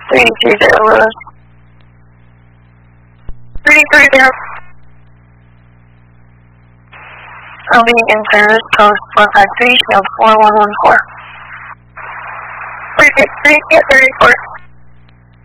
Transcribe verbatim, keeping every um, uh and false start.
thirty-two zero Lewis. thirty-three zero. I'll be in service, post one five three, field four one one four. Three six three, get thirty-four.